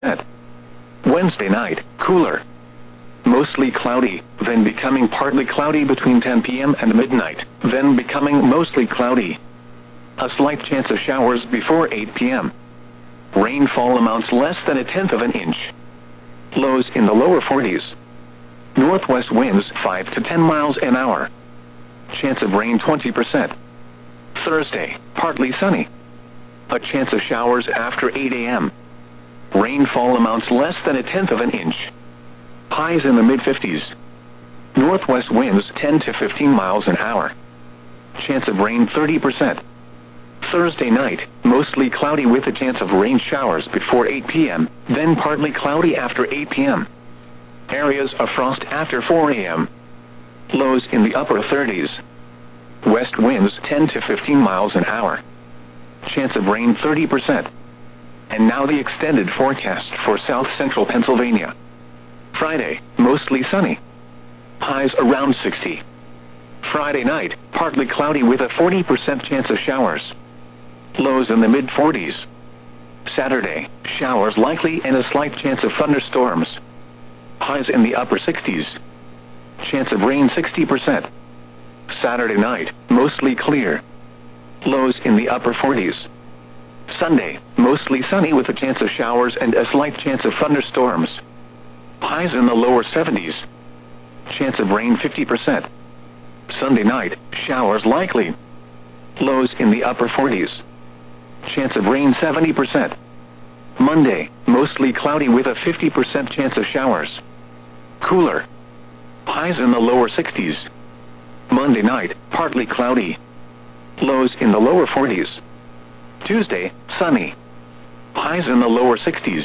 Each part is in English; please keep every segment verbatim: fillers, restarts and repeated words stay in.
Wednesday night, cooler. Mostly cloudy, then becoming partly cloudy between ten p m and midnight, then becoming mostly cloudy. A slight chance of showers before eight p m Rainfall amounts less than a tenth of an inch. Lows in the lower forties. Northwest winds five to ten miles an hour. Chance of rain twenty percent. Thursday, partly sunny. A chance of showers after eight a m Rainfall amounts less than a tenth of an inch. Highs in the mid-fifties. Northwest winds ten to fifteen miles an hour. Chance of rain thirty percent. Thursday night, mostly cloudy with a chance of rain showers before eight p m, then partly cloudy after eight p m Areas of frost after four a m Lows in the upper thirties. West winds ten to fifteen miles an hour. Chance of rain thirty percent. And now the extended forecast for south central Pennsylvania. Friday, mostly sunny. Highs around sixty. Friday night, partly cloudy with a forty percent chance of showers. Lows in the mid-forties. Saturday, showers likely and a slight chance of thunderstorms. Highs in the upper sixties. Chance of rain sixty percent. Saturday night, mostly clear. Lows in the upper forties. Sunday, mostly sunny with a chance of showers and a slight chance of thunderstorms. Highs in the lower seventies. Chance of rain fifty percent. Sunday night, showers likely. Lows in the upper forties. Chance of rain seventy percent. Monday, mostly cloudy with a fifty percent chance of showers. Cooler. Highs in the lower sixties. Monday night, partly cloudy. Lows in the lower forties. Tuesday, sunny. Highs in the lower sixties.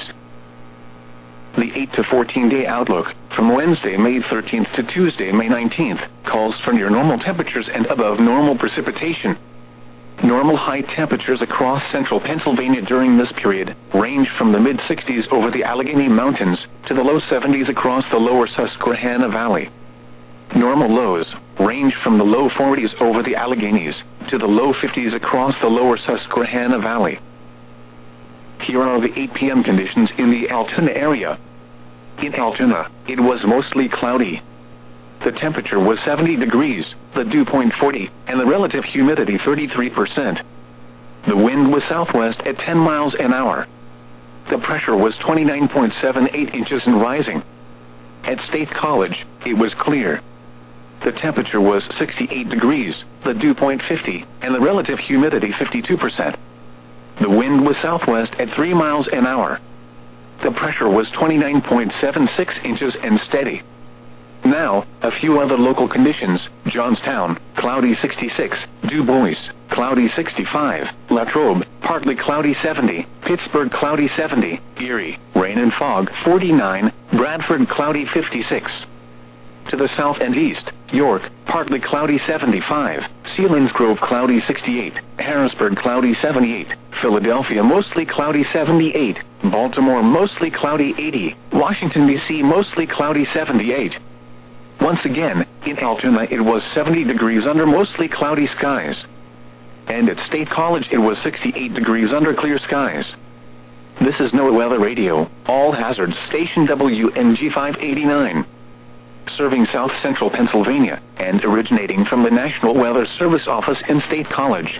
The eight to fourteen day outlook, from Wednesday, May thirteenth to Tuesday, May nineteenth, calls for near normal temperatures and above normal precipitation. Normal high temperatures across central Pennsylvania during this period range from the mid-sixties over the Allegheny Mountains to the low seventies across the lower Susquehanna Valley. Normal lows range from the low forties over the Alleghenies to the low fifties across the lower Susquehanna Valley. Here are the eight p m conditions in the Altoona area. In Altoona, it was mostly cloudy. The temperature was seventy degrees, the dew point forty, and the relative humidity thirty-three percent. The wind was southwest at ten miles an hour. The pressure was twenty-nine point seven eight inches and rising. At State College, it was clear. The temperature was sixty-eight degrees, the dew point fifty, and the relative humidity fifty-two percent. The wind was southwest at three miles an hour. The pressure was twenty-nine point seven six inches and steady. Now, a few other local conditions: Johnstown, cloudy sixty-six, Du Bois, cloudy sixty-five, Latrobe, partly cloudy seventy, Pittsburgh cloudy seventy, Erie, rain and fog forty-nine, Bradford cloudy fifty-six. To the south and east, York, partly cloudy seventy-five, Selinsgrove cloudy sixty-eight, Harrisburg cloudy seventy-eight, Philadelphia mostly cloudy seventy-eight, Baltimore mostly cloudy eighty, Washington D C mostly cloudy seventy-eight. Once again, in Altoona it was seventy degrees under mostly cloudy skies. And at State College it was sixty-eight degrees under clear skies. This is NOAA Weather Radio, all hazards station W N G five eighty-nine. Serving south central Pennsylvania, and originating from the National Weather Service office in State College.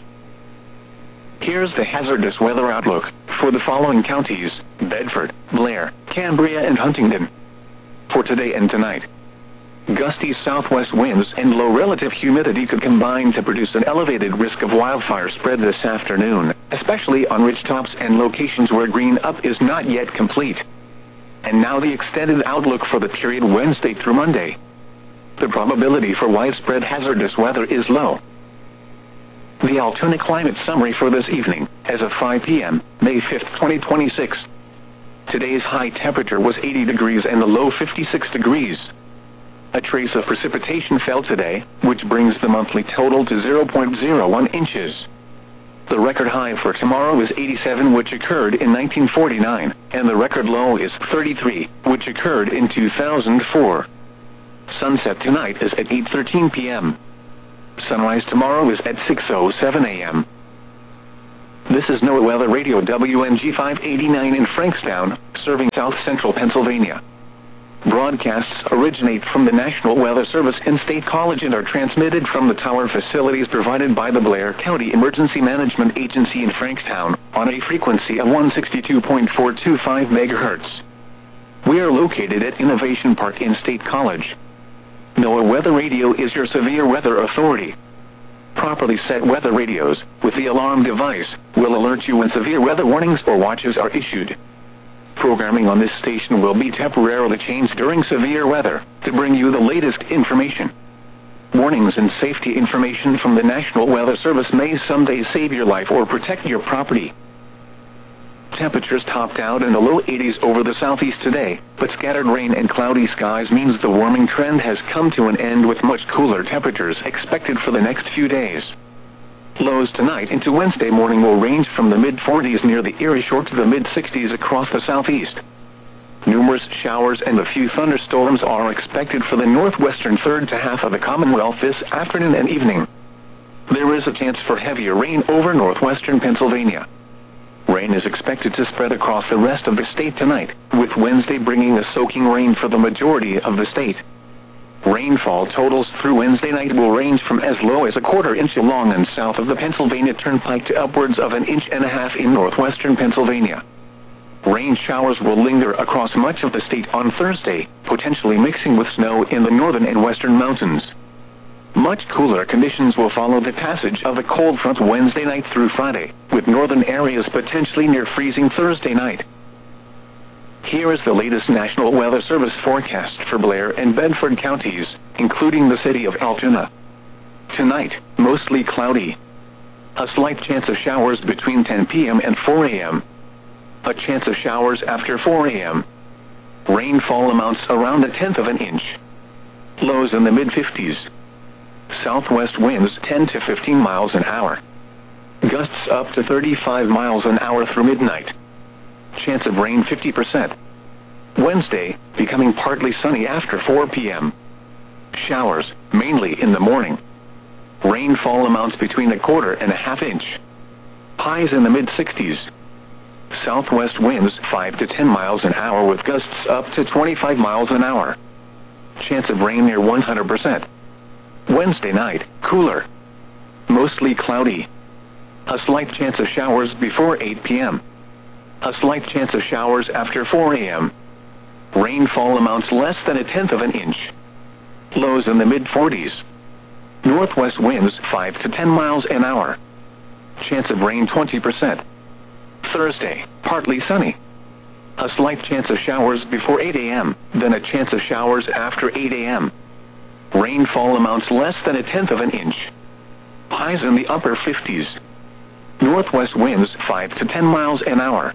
Here's the hazardous weather outlook for the following counties: Bedford, Blair, Cambria, and Huntingdon. For today and tonight, gusty southwest winds and low relative humidity could combine to produce an elevated risk of wildfire spread this afternoon, especially on ridgetops and locations where green up is not yet complete. And now the extended outlook for the period Wednesday through Monday. The probability for widespread hazardous weather is low. The Altoona climate summary for this evening, as of five p m, May fifth, twenty twenty-six. Today's high temperature was eighty degrees and the low fifty-six degrees. A trace of precipitation fell today, which brings the monthly total to zero point zero one inches. The record high for tomorrow is eighty-seven, which occurred in nineteen forty-nine, and the record low is thirty-three, which occurred in two thousand four. Sunset tonight is at eight thirteen p m Sunrise tomorrow is at six oh seven a m This is NOAA Weather Radio W N G five eighty-nine in Frankstown, serving South Central Pennsylvania. Broadcasts originate from the National Weather Service and State College and are transmitted from the tower facilities provided by the Blair County Emergency Management Agency in Frankstown, on a frequency of one sixty-two point four two five megahertz. We are located at Innovation Park in State College. NOAA Weather Radio is your severe weather authority. Properly set weather radios, with the alarm device, will alert you when severe weather warnings or watches are issued. Programming on this station will be temporarily changed during severe weather, to bring you the latest information. Warnings and safety information from the National Weather Service may someday save your life or protect your property. Temperatures topped out in the low eighties over the southeast today, but scattered rain and cloudy skies means the warming trend has come to an end with much cooler temperatures expected for the next few days. Lows tonight into Wednesday morning will range from the mid forties near the Erie Shore to the mid sixties across the southeast. Numerous showers and a few thunderstorms are expected for the northwestern third to half of the Commonwealth this afternoon and evening. There is a chance for heavier rain over northwestern Pennsylvania. Rain is expected to spread across the rest of the state tonight, with Wednesday bringing a soaking rain for the majority of the state. Rainfall totals through Wednesday night will range from as low as a quarter inch along and south of the Pennsylvania Turnpike to upwards of an inch and a half in northwestern Pennsylvania. Rain showers will linger across much of the state on Thursday, potentially mixing with snow in the northern and western mountains. Much cooler conditions will follow the passage of a cold front Wednesday night through Friday, with northern areas potentially near freezing Thursday night. Here is the latest National Weather Service forecast for Blair and Bedford counties, including the city of Altoona. Tonight, mostly cloudy. A slight chance of showers between ten p m and four a m A chance of showers after four a m Rainfall amounts around a tenth of an inch. Lows in the mid fifties. Southwest winds ten to fifteen miles an hour. Gusts up to thirty-five miles an hour through midnight. Chance of rain fifty percent. Wednesday, becoming partly sunny after four p m Showers, mainly in the morning. Rainfall amounts between a quarter and a half inch. Highs in the mid sixties. Southwest winds five to ten miles an hour with gusts up to twenty-five miles an hour. Chance of rain near one hundred percent. Wednesday night, cooler. Mostly cloudy. A slight chance of showers before eight p m A slight chance of showers after four a m Rainfall amounts less than a tenth of an inch. Lows in the mid forties. Northwest winds five to ten miles an hour. Chance of rain twenty percent. Thursday, partly sunny. A slight chance of showers before eight a m, then a chance of showers after eight a m Rainfall amounts less than a tenth of an inch. Highs in the upper fifties. Northwest winds five to ten miles an hour.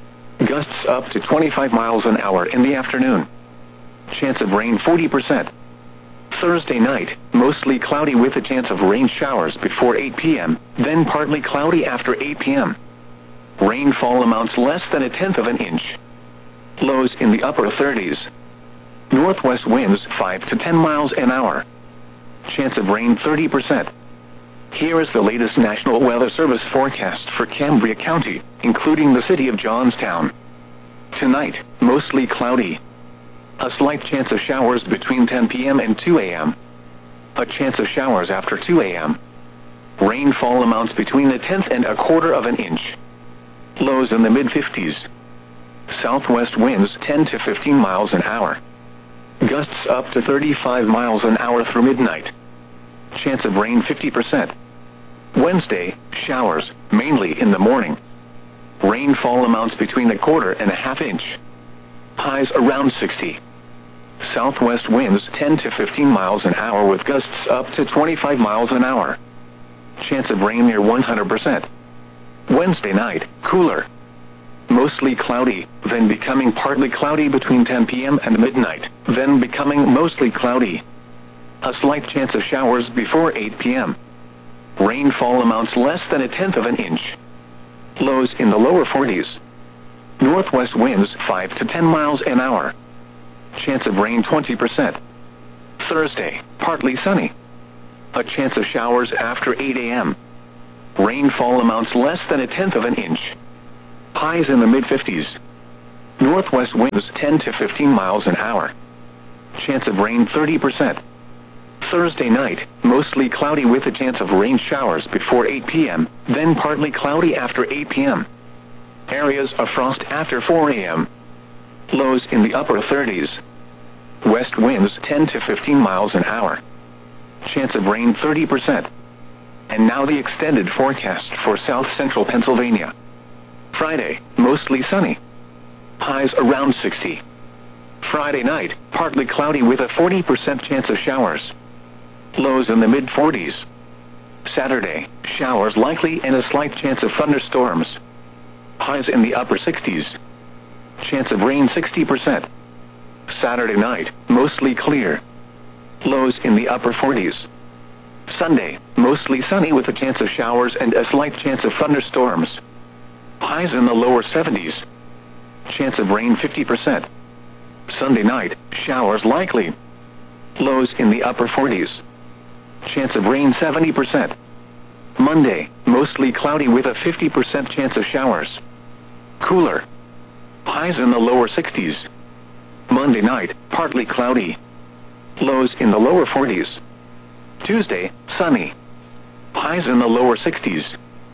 Gusts up to twenty-five miles an hour in the afternoon. Chance of rain forty percent. Thursday night, mostly cloudy with a chance of rain showers before eight p m, then partly cloudy after eight p m Rainfall amounts less than a tenth of an inch. Lows in the upper thirties. Northwest winds five to ten miles an hour. Chance of rain thirty percent. Here is the latest National Weather Service forecast for Cambria County, including the city of Johnstown. Tonight, mostly cloudy. A slight chance of showers between ten p m and two a m A chance of showers after two a m Rainfall amounts between a tenth and a quarter of an inch. Lows in the mid fifties. Southwest winds ten to fifteen miles an hour. Gusts up to thirty-five miles an hour through midnight. Chance of rain fifty percent. Wednesday, showers, mainly in the morning. Rainfall amounts between a quarter and a half inch. Highs around sixty. Southwest winds ten to fifteen miles an hour with gusts up to twenty-five miles an hour. Chance of rain near one hundred percent. Wednesday night, cooler. Mostly cloudy, then becoming partly cloudy between ten p m and midnight, then becoming mostly cloudy. A slight chance of showers before eight p m Rainfall amounts less than a tenth of an inch. Lows in the lower forties. Northwest winds five to ten miles an hour. Chance of rain twenty percent. Thursday, partly sunny. A chance of showers after eight a m rainfall amounts less than a tenth of an inch. Highs in the mid fifties. Northwest winds ten to fifteen miles an hour. Chance of rain thirty percent. Thursday night, mostly cloudy with a chance of rain showers before eight p m, then partly cloudy after eight p m Areas of frost after four a m Lows in the upper thirties. West winds ten to fifteen miles an hour. Chance of rain thirty percent. And now the extended forecast for south central Pennsylvania. Friday, mostly sunny. Highs around sixty. Friday night, partly cloudy with a forty percent chance of showers. Lows in the mid forties. Saturday, showers likely and a slight chance of thunderstorms. Highs in the upper sixties. Chance of rain sixty percent. Saturday night, mostly clear. Lows in the upper forties. Sunday, mostly sunny with a chance of showers and a slight chance of thunderstorms. Highs in the lower seventies. Chance of rain fifty percent. Sunday night, showers likely. Lows in the upper forties. Chance of rain seventy percent. Monday, mostly cloudy with a fifty percent chance of showers. Cooler. Highs in the lower sixties. Monday night, partly cloudy. Lows in the lower forties. Tuesday, sunny. Highs in the lower sixties.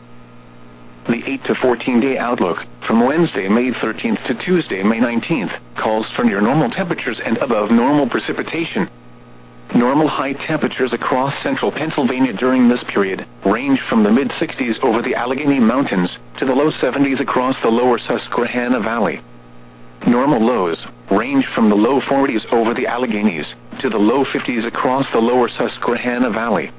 The eight to fourteen day outlook, from Wednesday, May thirteenth to Tuesday, May nineteenth, calls for near normal temperatures and above normal precipitation. Normal high temperatures across central Pennsylvania during this period range from the mid sixties over the Allegheny Mountains to the low seventies across the lower Susquehanna Valley. Normal lows range from the low forties over the Alleghenies to the low fifties across the lower Susquehanna Valley.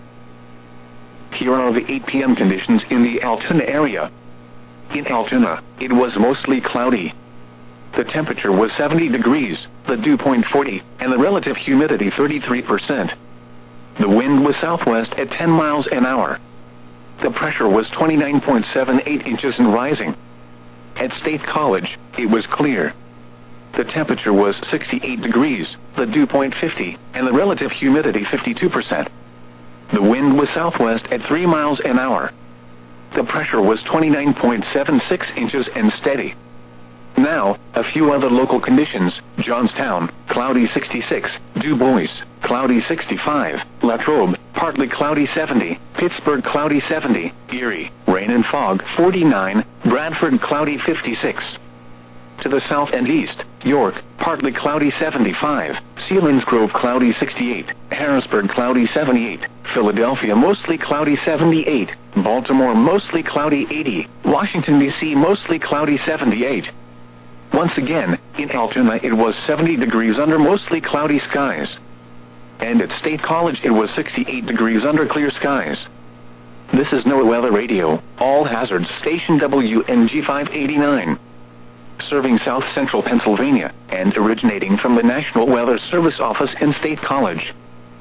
Here are the eight p m conditions in the Altoona area. In Altoona, it was mostly cloudy. The temperature was seventy degrees, the dew point forty, and the relative humidity thirty-three percent. The wind was southwest at ten miles an hour. The pressure was twenty-nine point seven eight inches and rising. At State College, it was clear. The temperature was sixty-eight degrees, the dew point fifty, and the relative humidity fifty-two percent. The wind was southwest at three miles an hour. The pressure was twenty-nine point seven six inches and steady. Now, a few other local conditions: Johnstown, cloudy sixty-six, Du Bois, cloudy sixty-five, Latrobe, partly cloudy seventy, Pittsburgh cloudy seventy, Erie, rain and fog forty-nine, Bradford cloudy fifty-six. To the south and east, York, partly cloudy seventy-five, Selinsgrove cloudy sixty-eight, Harrisburg cloudy seventy-eight, Philadelphia mostly cloudy seventy-eight, Baltimore mostly cloudy eighty, Washington D C mostly cloudy seventy-eight. Once again, in Altoona it was seventy degrees under mostly cloudy skies. And at State College it was sixty-eight degrees under clear skies. This is NOAA Weather Radio, All Hazards Station W N G five eighty-nine. Serving south central Pennsylvania, and originating from the National Weather Service office in State College.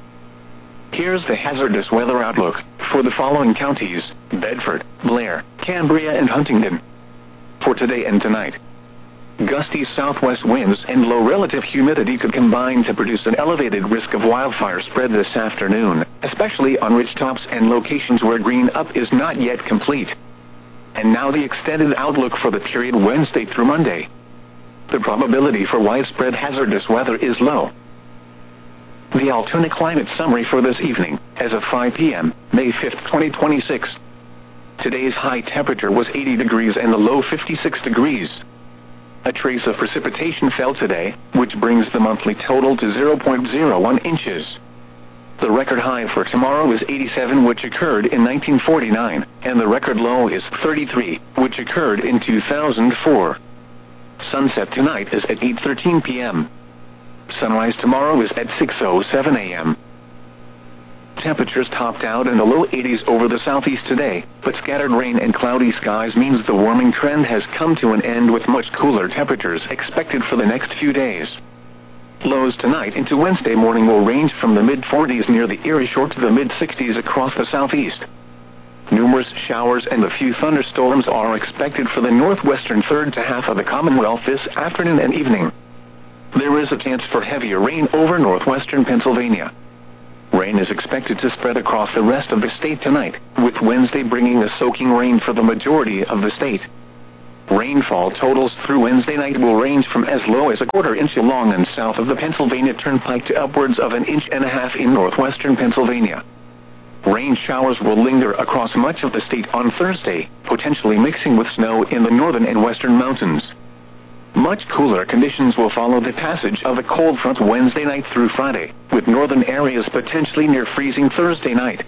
Here's the hazardous weather outlook for the following counties: Bedford, Blair, Cambria, and Huntingdon. For today and tonight, gusty southwest winds and low relative humidity could combine to produce an elevated risk of wildfire spread this afternoon, especially on ridgetops and locations where green up is not yet complete. And now the extended outlook for the period Wednesday through Monday. The probability for widespread hazardous weather is low. The Altoona climate summary for this evening, as of five p m, May fifth, twenty twenty-six. Today's high temperature was eighty degrees and the low fifty-six degrees. A trace of precipitation fell today, which brings the monthly total to zero point zero one inches. The record high for tomorrow is eighty-seven, which occurred in nineteen forty-nine, and the record low is thirty-three, which occurred in two thousand four. Sunset tonight is at eight thirteen p m Sunrise tomorrow is at six oh seven a m Temperatures topped out in the low eighties over the southeast today, but scattered rain and cloudy skies means the warming trend has come to an end with much cooler temperatures expected for the next few days. Lows tonight into Wednesday morning will range from the mid forties near the Erie Shore to the mid sixties across the southeast. Numerous showers and a few thunderstorms are expected for the northwestern third to half of the Commonwealth this afternoon and evening. There is a chance for heavier rain over northwestern Pennsylvania. Rain is expected to spread across the rest of the state tonight, with Wednesday bringing a soaking rain for the majority of the state. Rainfall totals through Wednesday night will range from as low as a quarter inch along and south of the Pennsylvania Turnpike to upwards of an inch and a half in northwestern Pennsylvania. Rain showers will linger across much of the state on Thursday, potentially mixing with snow in the northern and western mountains. Much cooler conditions will follow the passage of a cold front Wednesday night through Friday, with northern areas potentially near freezing Thursday night.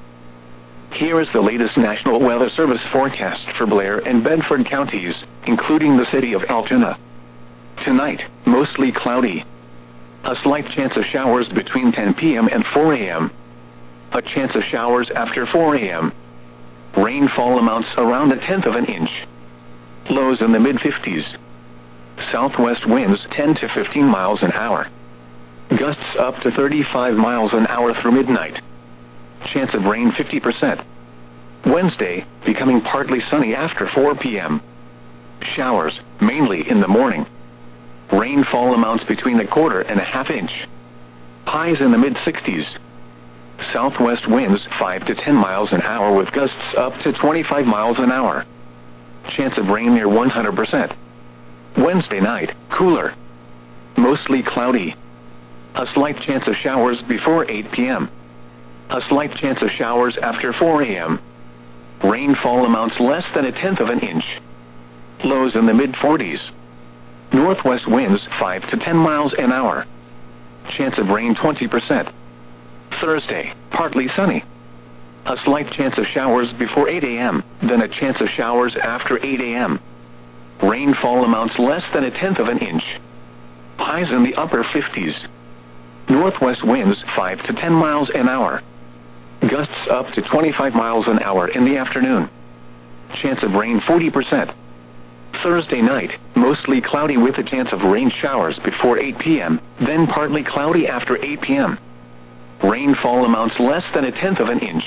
Here is the latest National Weather Service forecast for Blair and Bedford counties, including the city of Altoona. Tonight, mostly cloudy. A slight chance of showers between ten p m and four a m A chance of showers after four a m Rainfall amounts around a tenth of an inch. Lows in the mid fifties. Southwest winds ten to fifteen miles an hour. Gusts up to thirty-five miles an hour through midnight. Chance of rain fifty percent. Wednesday, becoming partly sunny after four p m Showers, mainly in the morning. Rainfall amounts between a quarter and a half inch. Highs in the mid sixties. Southwest winds five to ten miles an hour with gusts up to twenty-five miles an hour. Chance of rain near one hundred percent. Wednesday night, cooler. Mostly cloudy. A slight chance of showers before eight p m A slight chance of showers after four a m Rainfall amounts less than a tenth of an inch. Lows in the mid forties. Northwest winds five to ten miles an hour. Chance of rain twenty percent. Thursday, partly sunny. A slight chance of showers before eight a m, then a chance of showers after eight a m Rainfall amounts less than a tenth of an inch. Highs in the upper fifties. Northwest winds five to ten miles an hour. Gusts up to twenty-five miles an hour in the afternoon. Chance of rain forty percent. Thursday night, mostly cloudy with a chance of rain showers before eight p m, then partly cloudy after eight p m Rainfall amounts less than a tenth of an inch.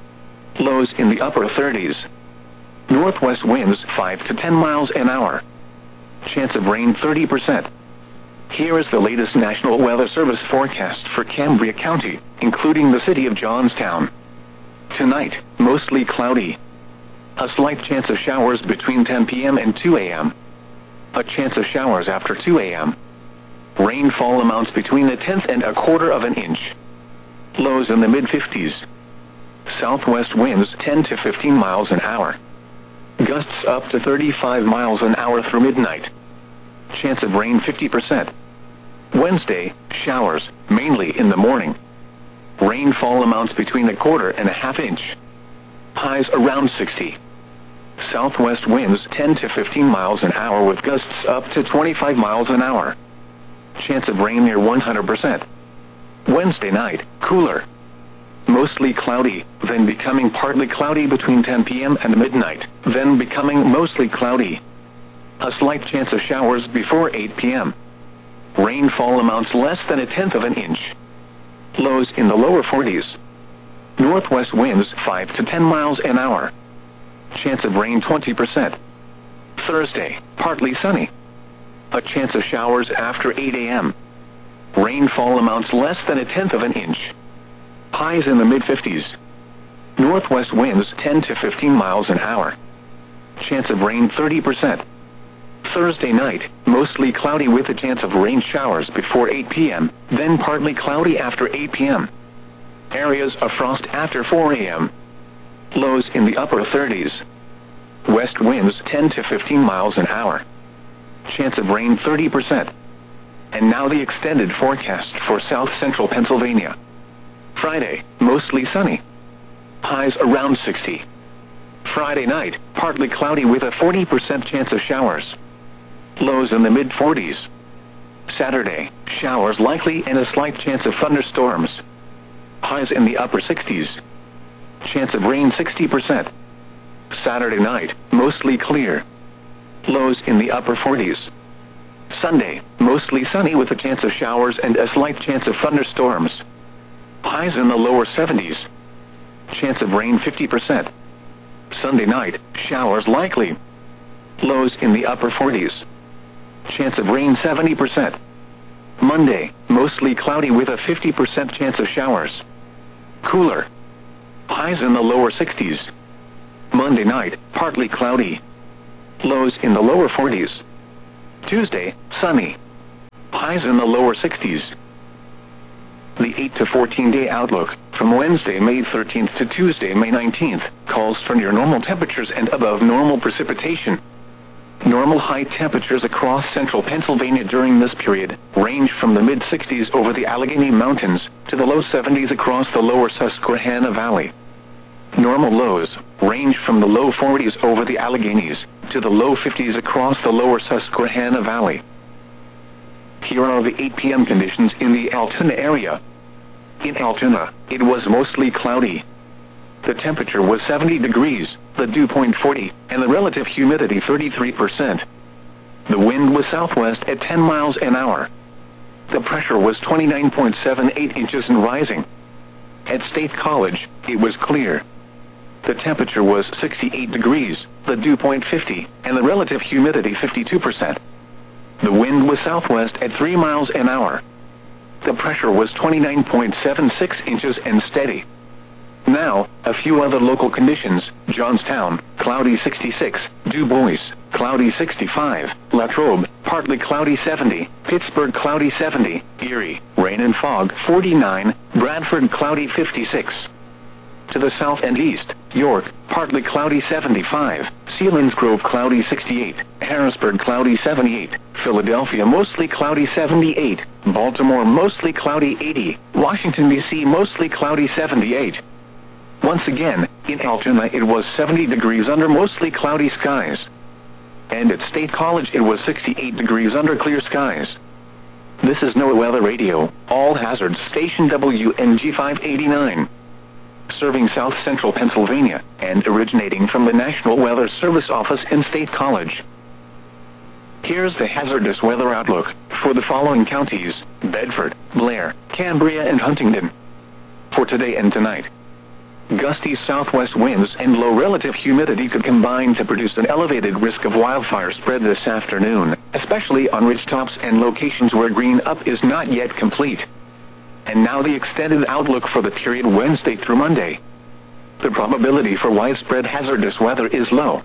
Lows in the upper thirties. Northwest winds five to ten miles an hour. Chance of rain thirty percent. Here is the latest National Weather Service forecast for Cambria County, including the city of Johnstown. Tonight, mostly cloudy. A slight chance of showers between ten p m and two a m A chance of showers after two a m Rainfall amounts between a tenth and a quarter of an inch. Lows in the mid fifties. Southwest winds ten to fifteen miles an hour. Gusts up to thirty-five miles an hour through midnight. Chance of rain fifty percent. Wednesday, showers, mainly in the morning. Rainfall amounts between a quarter and a half inch. Highs around sixty. Southwest winds ten to fifteen miles an hour with gusts up to twenty-five miles an hour. Chance of rain near one hundred percent. Wednesday night, cooler. Mostly cloudy, then becoming partly cloudy between ten p m and midnight, then becoming mostly cloudy. A slight chance of showers before eight p m Rainfall amounts less than a tenth of an inch. Lows in the lower forties. Northwest winds five to ten miles an hour. Chance of rain twenty percent. Thursday, partly sunny. A chance of showers after eight a m Rainfall amounts less than a tenth of an inch. Highs in the mid fifties. Northwest winds ten to fifteen miles an hour. Chance of rain thirty percent. Thursday night, mostly cloudy with a chance of rain showers before eight p m, then partly cloudy after eight p m Areas of frost after four a m Lows in the upper thirties. West winds ten to fifteen miles an hour. Chance of rain thirty percent. And now the extended forecast for south central Pennsylvania. Friday, mostly sunny. Highs around sixty. Friday night, partly cloudy with a forty percent chance of showers. Lows in the mid forties. Saturday, showers likely and a slight chance of thunderstorms. Highs in the upper sixties. Chance of rain sixty percent. Saturday night, mostly clear. Lows in the upper forties. Sunday, mostly sunny with a chance of showers and a slight chance of thunderstorms. Highs in the lower seventies. Chance of rain fifty percent. Sunday night, showers likely. Lows in the upper forties. Chance of rain seventy percent. Monday, mostly cloudy with a fifty percent chance of showers. cooler. Highs in the lower sixties. Monday night, partly cloudy. Lows in the lower forties. Tuesday, sunny. Highs in the lower sixties. The eight to fourteen day outlook, from Wednesday, May thirteenth to Tuesday, May nineteenth, calls for near normal temperatures and above normal precipitation. Normal high temperatures across central Pennsylvania during this period range from the mid sixties over the Allegheny Mountains to the low seventies across the lower Susquehanna Valley. Normal lows range from the low forties over the Alleghenies to the low fifties across the lower Susquehanna Valley. Here are the eight p m conditions in the Altoona area. In Altoona, it was mostly cloudy. The temperature was seventy degrees, the dew point forty, and the relative humidity thirty-three percent. The wind was southwest at ten miles an hour. The pressure was twenty-nine point seven eight inches and rising. At State College, it was clear. The temperature was sixty-eight degrees, the dew point fifty, and the relative humidity fifty-two percent. The wind was southwest at three miles an hour. The pressure was twenty-nine point seven six inches and steady. Now, a few other local conditions: Johnstown, cloudy sixty-six, Du Bois, cloudy sixty-five, Latrobe, partly cloudy seventy, Pittsburgh cloudy seventy, Erie, rain and fog forty-nine, Bradford cloudy fifty-six. To the south and east, York, partly cloudy seventy-five, Selinsgrove cloudy sixty-eight, Harrisburg cloudy seventy-eight, Philadelphia mostly cloudy seventy-eight, Baltimore mostly cloudy eighty, Washington D C mostly cloudy seventy-eight. Once again, in Altoona it was seventy degrees under mostly cloudy skies. And at State College it was sixty-eight degrees under clear skies. This is NOAA Weather Radio, all hazards station W N G five eighty-nine. Serving south central Pennsylvania, and originating from the National Weather Service office in State College. Here's the hazardous weather outlook for the following counties: Bedford, Blair, Cambria, and Huntingdon. For today and tonight, gusty southwest winds and low relative humidity could combine to produce an elevated risk of wildfire spread this afternoon, especially on ridgetops and locations where green up is not yet complete. And now the extended outlook for the period Wednesday through Monday. The probability for widespread hazardous weather is low.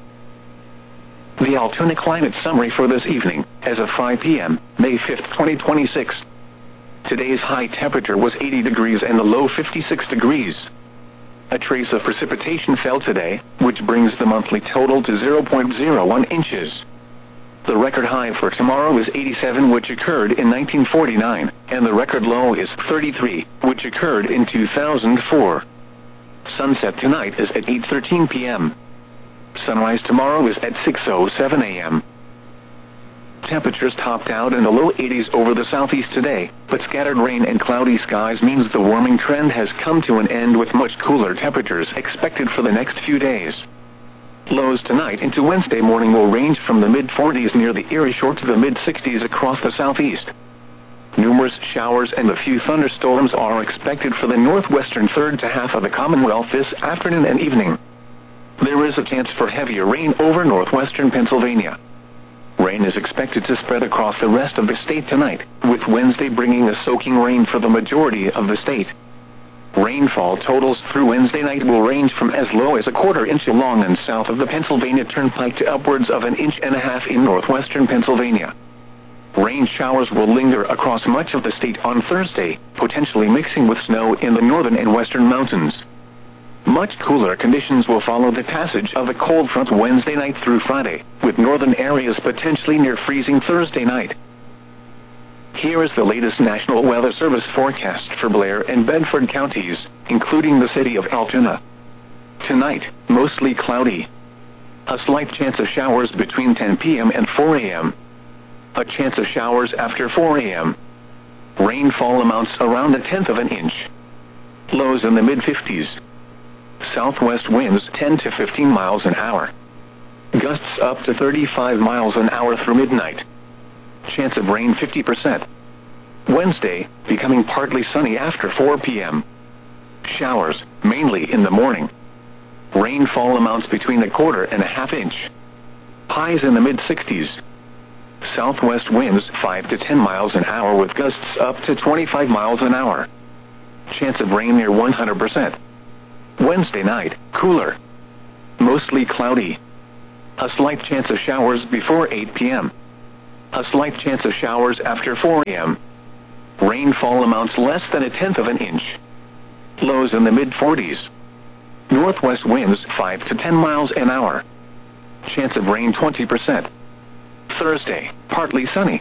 The Altoona climate summary for this evening, as of five p m, May fifth, twenty twenty-six. Today's high temperature was eighty degrees and the low fifty-six degrees. A trace of precipitation fell today, which brings the monthly total to zero point zero one inches. The record high for tomorrow is eighty-seven, which occurred in nineteen forty-nine, and the record low is thirty-three, which occurred in two thousand four. Sunset tonight is at eight thirteen p m Sunrise tomorrow is at six oh seven a m Temperatures topped out in the low eighties over the southeast today, but scattered rain and cloudy skies means the warming trend has come to an end with much cooler temperatures expected for the next few days. Lows tonight into Wednesday morning will range from the mid forties near the Erie Shore to the mid sixties across the southeast. Numerous showers and a few thunderstorms are expected for the northwestern third to half of the Commonwealth this afternoon and evening. There is a chance for heavier rain over northwestern Pennsylvania. Rain is expected to spread across the rest of the state tonight, with Wednesday bringing a soaking rain for the majority of the state. Rainfall totals through Wednesday night will range from as low as a quarter inch along and south of the Pennsylvania Turnpike to upwards of an inch and a half in northwestern Pennsylvania. Rain showers will linger across much of the state on Thursday, potentially mixing with snow in the northern and western mountains. Much cooler conditions will follow the passage of a cold front Wednesday night through Friday, with northern areas potentially near freezing Thursday night. Here is the latest National Weather Service forecast for Blair and Bedford counties, including the city of Altoona. Tonight, mostly cloudy. A slight chance of showers between ten p m and four a m A chance of showers after four a m Rainfall amounts around a tenth of an inch. Lows in the mid fifties. Southwest winds ten to fifteen miles an hour. Gusts up to thirty-five miles an hour through midnight. Chance of rain fifty percent. Wednesday, becoming partly sunny after four p m Showers, mainly in the morning. Rainfall amounts between a quarter and a half inch. Highs in the mid sixties. Southwest winds five to ten miles an hour with gusts up to twenty-five miles an hour. Chance of rain near one hundred percent. Wednesday night, cooler. Mostly cloudy. A slight chance of showers before eight p m A slight chance of showers after four a m Rainfall amounts less than a tenth of an inch. Lows in the mid forties. Northwest winds five to ten miles an hour. Chance of rain twenty percent. Thursday, partly sunny.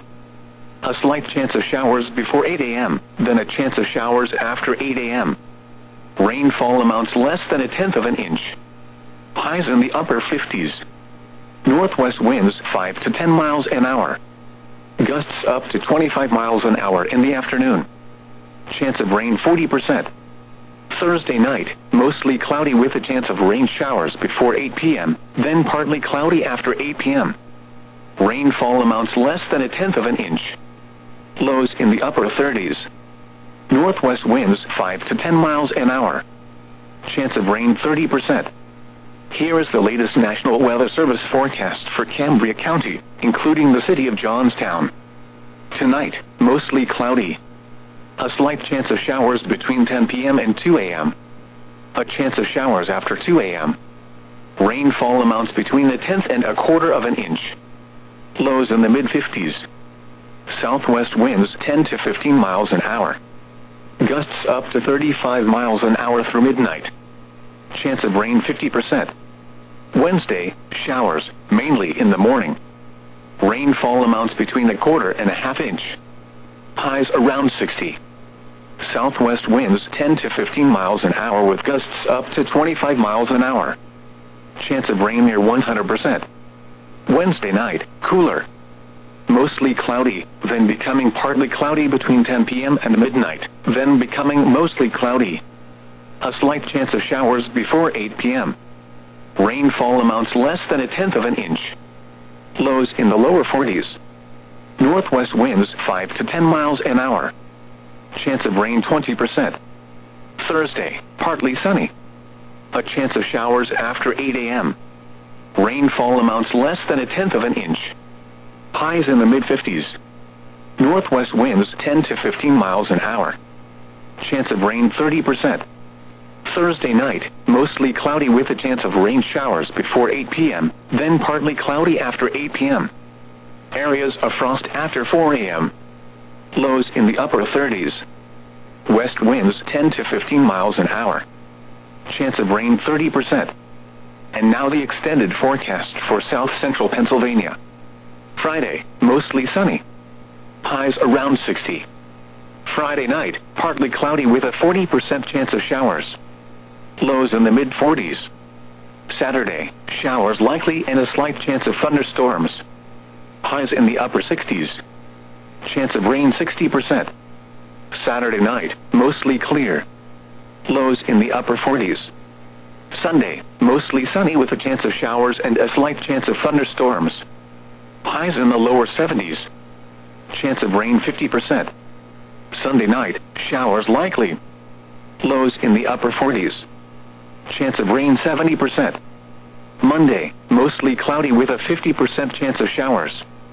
A slight chance of showers before eight a m, then a chance of showers after eight a m Rainfall amounts less than a tenth of an inch. Highs in the upper fifties. Northwest winds five to ten miles an hour. Gusts up to twenty-five miles an hour in the afternoon. Chance of rain forty percent. Thursday night, mostly cloudy with a chance of rain showers before eight p m, then partly cloudy after eight p m Rainfall amounts less than a tenth of an inch. Lows in the upper thirties. Northwest winds five to ten miles an hour. Chance of rain thirty percent. Here is the latest National Weather Service forecast for Cambria County, including the city of Johnstown. Tonight, mostly cloudy. A slight chance of showers between ten p m and two a m A chance of showers after two a m Rainfall amounts between a tenth and a quarter of an inch. Lows in the mid fifties. Southwest winds ten to fifteen miles an hour. Gusts up to thirty-five miles an hour through midnight. Chance of rain fifty percent. Wednesday, showers, mainly in the morning. Rainfall amounts between a quarter and a half inch. Highs around sixty. Southwest winds ten to fifteen miles an hour with gusts up to twenty-five miles an hour. Chance of rain near one hundred percent. Wednesday night, cooler. Mostly cloudy, then becoming partly cloudy between ten p m and midnight, then becoming mostly cloudy. A slight chance of showers before eight p m Rainfall amounts less than a tenth of an inch. Lows in the lower forties. Northwest winds five to ten miles an hour. Chance of rain twenty percent. Thursday, partly sunny. A chance of showers after eight a m Rainfall amounts less than a tenth of an inch. Highs in the mid fifties. Northwest winds ten to fifteen miles an hour. Chance of rain thirty percent. Thursday night, mostly cloudy with a chance of rain showers before eight p m, then partly cloudy after eight p m Areas of frost after four a m Lows in the upper thirties. West winds ten to fifteen miles an hour. Chance of rain thirty percent. And now the extended forecast for south central Pennsylvania. Friday, mostly sunny. Highs around sixty. Friday night, partly cloudy with a forty percent chance of showers. Lows in the mid forties. Saturday, showers likely and a slight chance of thunderstorms. Highs in the upper sixties. Chance of rain sixty percent. Saturday night, mostly clear. Lows in the upper forties. Sunday, mostly sunny with a chance of showers and a slight chance of thunderstorms. Highs in the lower seventies. Chance of rain fifty percent. Sunday night, showers likely. Lows in the upper forties. Chance of rain seventy percent. Monday, mostly cloudy with a fifty percent chance of showers.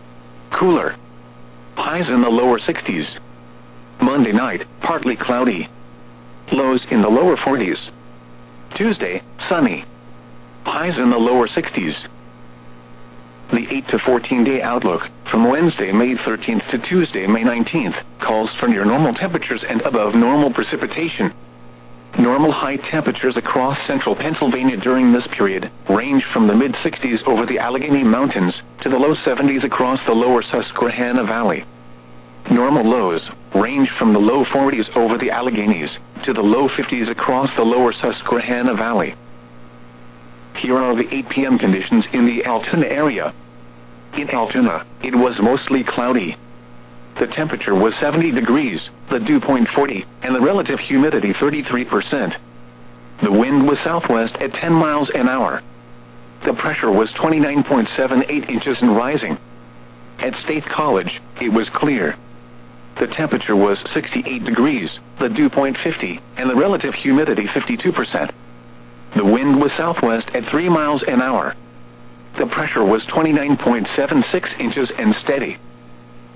Cooler. Highs in the lower sixties. Monday night, partly cloudy. Lows in the lower forties. Tuesday, sunny. Highs in the lower sixties. The eight to fourteen day outlook, from Wednesday, May thirteenth to Tuesday, May nineteenth, calls for near normal temperatures and above normal precipitation. Normal high temperatures across central Pennsylvania during this period range from the mid sixties over the Allegheny Mountains to the low seventies across the lower Susquehanna Valley. Normal lows range from the low forties over the Alleghenies to the low fifties across the lower Susquehanna Valley. Here are the eight p m conditions in the Altoona area. In Altoona, it was mostly cloudy. The temperature was seventy degrees, the dew point forty, and the relative humidity thirty-three percent. The wind was southwest at ten miles an hour. The pressure was twenty-nine point seven eight inches and rising. At State College, it was clear. The temperature was sixty-eight degrees, the dew point fifty, and the relative humidity fifty-two percent. The wind was southwest at three miles an hour. The pressure was twenty-nine point seven six inches and steady.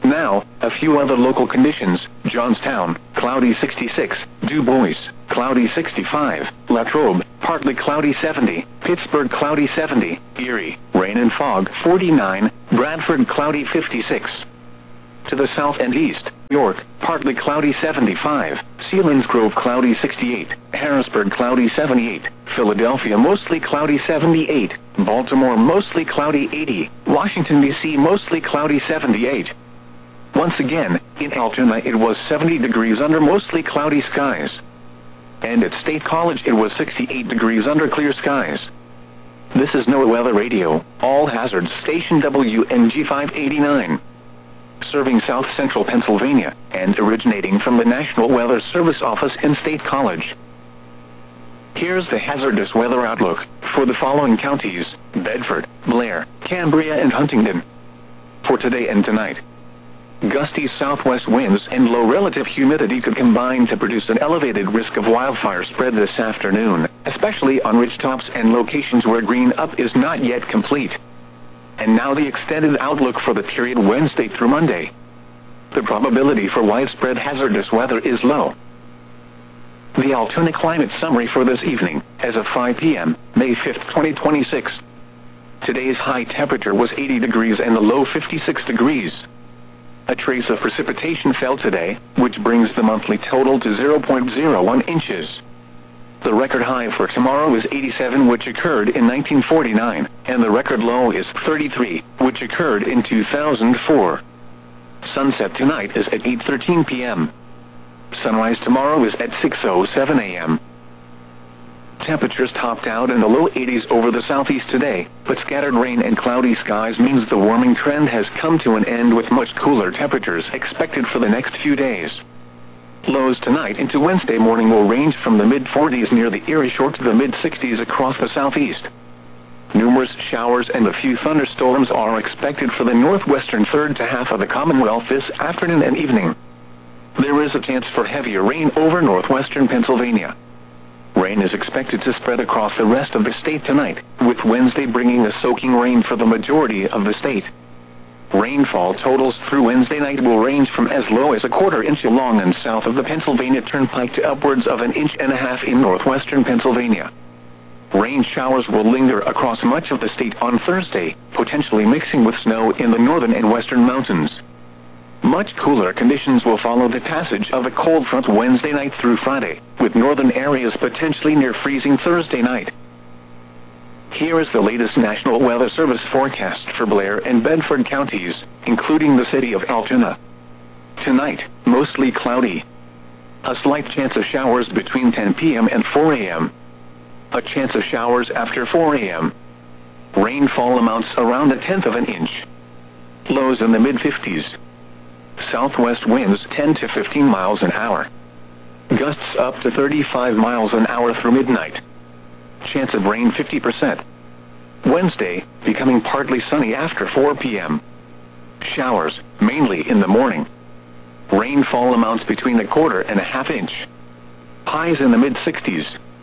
Now, a few other local conditions: Johnstown, cloudy sixty-six, Du Bois, cloudy sixty-five, Latrobe, partly cloudy seventy, Pittsburgh cloudy seventy, Erie, rain and fog forty-nine, Bradford cloudy fifty-six. To the south and east, York, partly cloudy seventy-five, Selinsgrove cloudy sixty-eight, Harrisburg cloudy seventy-eight, Philadelphia mostly cloudy seventy-eight, Baltimore mostly cloudy eighty, Washington D C mostly cloudy seventy-eight. Once again, in Altoona it was seventy degrees under mostly cloudy skies. And at State College it was sixty-eight degrees under clear skies. This is NOAA Weather Radio, All Hazards Station W N G five eighty-nine. Serving South Central Pennsylvania, and originating from the National Weather Service office in State College. Here's the hazardous weather outlook for the following counties: Bedford, Blair, Cambria and Huntingdon. For today and tonight, gusty southwest winds and low relative humidity could combine to produce an elevated risk of wildfire spread this afternoon, especially on ridgetops and locations where green up is not yet complete. And now the extended outlook for the period Wednesday through Monday. The probability for widespread hazardous weather is low. The Altoona climate summary for this evening, as of five p m, May fifth, twenty twenty-six. Today's high temperature was eighty degrees and the low fifty-six degrees. A trace of precipitation fell today, which brings the monthly total to zero point zero one inches. The record high for tomorrow is eighty-seven, which occurred in nineteen forty-nine, and the record low is thirty-three, which occurred in two thousand four. Sunset tonight is at eight thirteen p m Sunrise tomorrow is at six oh seven a m Temperatures topped out in the low eighties over the southeast today, but scattered rain and cloudy skies means the warming trend has come to an end with much cooler temperatures expected for the next few days. Lows tonight into Wednesday morning will range from the mid forties near the Erie Shore to the mid sixties across the southeast. Numerous showers and a few thunderstorms are expected for the northwestern third to half of the Commonwealth this afternoon and evening. There is a chance for heavier rain over northwestern Pennsylvania. Rain is expected to spread across the rest of the state tonight, with Wednesday bringing a soaking rain for the majority of the state. Rainfall totals through Wednesday night will range from as low as a quarter inch along and south of the Pennsylvania Turnpike to upwards of an inch and a half in northwestern Pennsylvania. Rain showers will linger across much of the state on Thursday, potentially mixing with snow in the northern and western mountains. Much cooler conditions will follow the passage of a cold front Wednesday night through Friday, with northern areas potentially near freezing Thursday night. Here is the latest National Weather Service forecast for Blair and Bedford counties, including the city of Altoona. Tonight, mostly cloudy. A slight chance of showers between ten p m and four a m A chance of showers after four a m Rainfall amounts around a tenth of an inch. Lows in the mid fifties. Southwest winds ten to fifteen miles an hour. Gusts up to thirty-five miles an hour through midnight. Chance of rain fifty percent. Wednesday, becoming partly sunny after four p m Showers, mainly in the morning. Rainfall amounts between a quarter and a half inch. Highs in the mid sixties.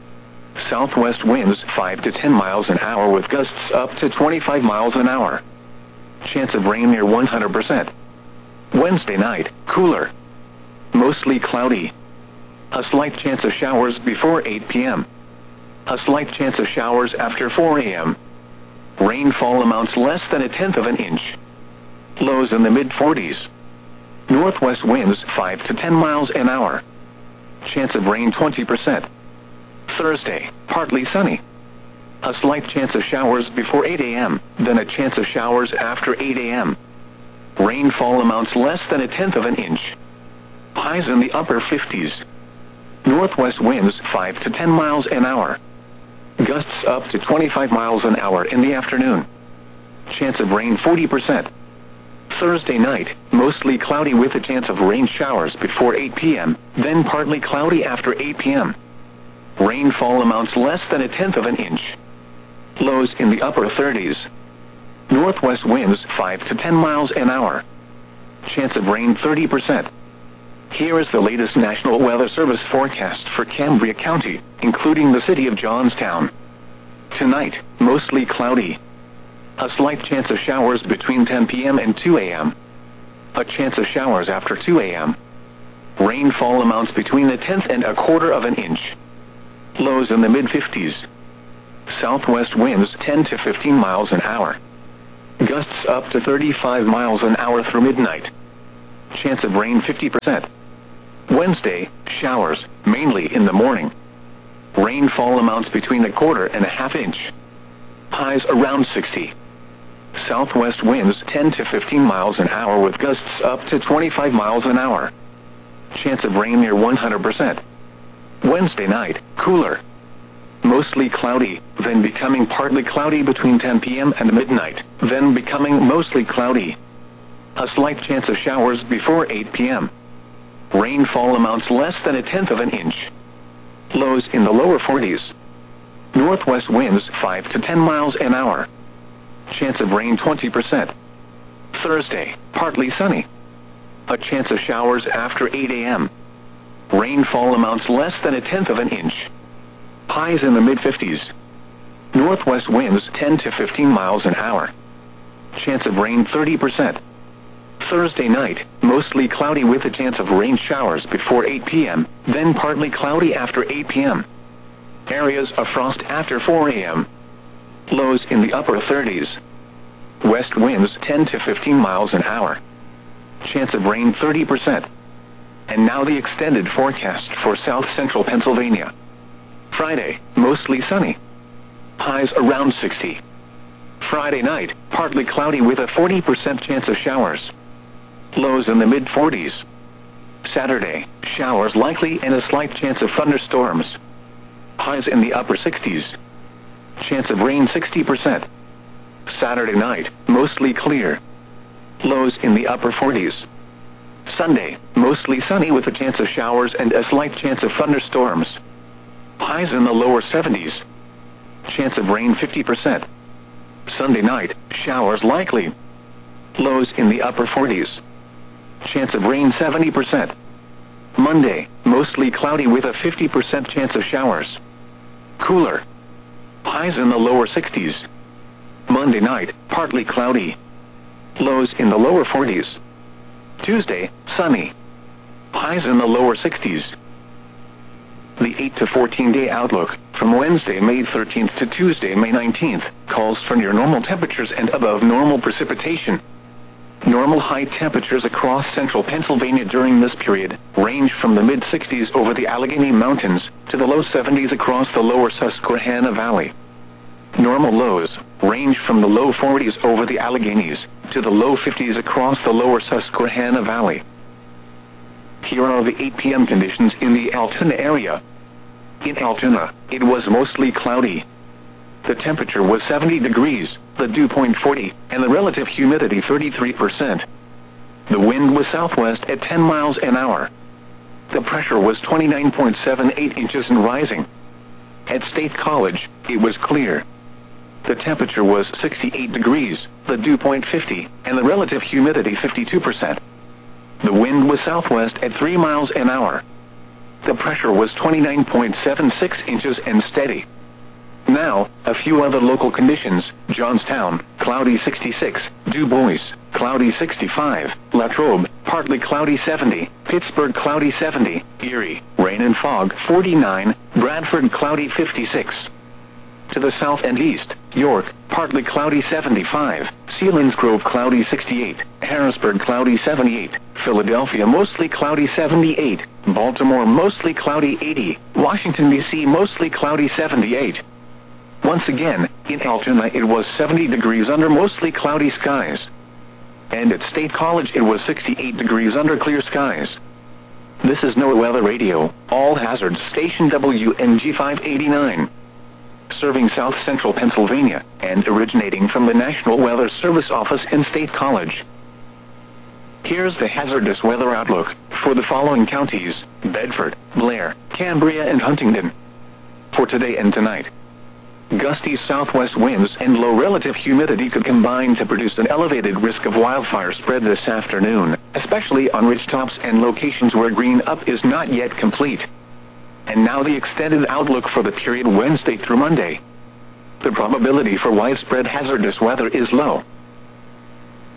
Southwest winds five to ten miles an hour with gusts up to twenty-five miles an hour. Chance of rain near one hundred percent. Wednesday night, cooler. Mostly cloudy. A slight chance of showers before eight p m A slight chance of showers after four a m Rainfall amounts less than a tenth of an inch. Lows in the mid forties. Northwest winds five to ten miles an hour. Chance of rain twenty percent. Thursday, partly sunny. A slight chance of showers before eight a m, then a chance of showers after eight a m Rainfall amounts less than a tenth of an inch. Highs in the upper fifties. Northwest winds five to ten miles an hour. Gusts up to twenty-five miles an hour in the afternoon. Chance of rain forty percent. Thursday night, mostly cloudy with a chance of rain showers before eight p m, then partly cloudy after eight p m Rainfall amounts less than a tenth of an inch. Lows in the upper thirties. Northwest winds five to ten miles an hour. Chance of rain thirty percent. Here is the latest National Weather Service forecast for Cambria County, including the city of Johnstown. Tonight, mostly cloudy. A slight chance of showers between ten p m and two a m A chance of showers after two a m Rainfall amounts between a tenth and a quarter of an inch. Lows in the mid fifties. Southwest winds ten to fifteen miles an hour. Gusts up to thirty-five miles an hour through midnight. Chance of rain fifty percent. Wednesday, showers, mainly in the morning. Rainfall amounts between a quarter and a half inch. Highs around sixty. Southwest winds ten to fifteen miles an hour with gusts up to twenty-five miles an hour. Chance of rain near one hundred percent. Wednesday night, cooler. Mostly cloudy, then becoming partly cloudy between ten p m and midnight, then becoming mostly cloudy. A slight chance of showers before eight p m Rainfall amounts less than a tenth of an inch. Lows in the lower forties. Northwest winds five to ten miles an hour. Chance of rain twenty percent. Thursday, partly sunny. A chance of showers after eight a m Rainfall amounts less than a tenth of an inch. Highs in the mid fifties. Northwest winds ten to fifteen miles an hour. Chance of rain thirty percent. Thursday night, mostly cloudy with a chance of rain showers before eight p m, then partly cloudy after eight p m Areas of frost after four a m Lows in the upper thirties. West winds ten to fifteen miles an hour. Chance of rain thirty percent. And now the extended forecast for south central Pennsylvania. Friday, mostly sunny. Highs around sixty. Friday night, partly cloudy with a forty percent chance of showers. Lows in the mid forties. Saturday, showers likely and a slight chance of thunderstorms. Highs in the upper sixties. Chance of rain sixty percent. Saturday night, mostly clear. Lows in the upper forties. Sunday, mostly sunny with a chance of showers and a slight chance of thunderstorms. Highs in the lower seventies. Chance of rain fifty percent. Sunday night, showers likely. Lows in the upper forties. Chance of rain seventy percent. Monday, mostly cloudy with a fifty percent chance of showers. Cooler. Highs in the lower sixties. Monday night, partly cloudy. Lows in the lower forties. Tuesday, sunny. Highs in the lower sixties. The eight to fourteen day outlook, from Wednesday, May thirteenth to Tuesday, May nineteenth, calls for near normal temperatures and above normal precipitation. Normal high temperatures across central Pennsylvania during this period range from the mid sixties over the Allegheny Mountains to the low seventies across the lower Susquehanna Valley. Normal lows range from the low forties over the Alleghenies to the low fifties across the lower Susquehanna Valley. Here are the eight p m conditions in the Altoona area. In Altoona, it was mostly cloudy. The temperature was seventy degrees, the dew point forty, and the relative humidity thirty-three percent. The wind was southwest at ten miles an hour. The pressure was twenty-nine point seven eight inches and rising. At State College, it was clear. The temperature was sixty-eight degrees, the dew point fifty, and the relative humidity fifty-two percent. The wind was southwest at three miles an hour. The pressure was twenty-nine point seven six inches and steady. Now, a few other local conditions: Johnstown, cloudy sixty-six, Du Bois, cloudy sixty-five, Latrobe, partly cloudy seventy, Pittsburgh cloudy seventy, Erie, rain and fog forty-nine, Bradford cloudy fifty-six. To the south and east, York, partly cloudy seventy-five, Selinsgrove cloudy sixty-eight, Harrisburg cloudy seventy-eight, Philadelphia mostly cloudy seventy-eight, Baltimore mostly cloudy eighty, Washington D C mostly cloudy seventy-eight. Once again, in Altoona it was seventy degrees under mostly cloudy skies. And at State College it was sixty-eight degrees under clear skies. This is NOAA Weather Radio, all hazards station W N G five eighty-nine. Serving south central Pennsylvania, and originating from the National Weather Service office in State College. Here's the hazardous weather outlook for the following counties: Bedford, Blair, Cambria, and Huntingdon. For today and tonight, gusty southwest winds and low relative humidity could combine to produce an elevated risk of wildfire spread this afternoon, especially on ridgetops and locations where green up is not yet complete. And now the extended outlook for the period Wednesday through Monday. The probability for widespread hazardous weather is low.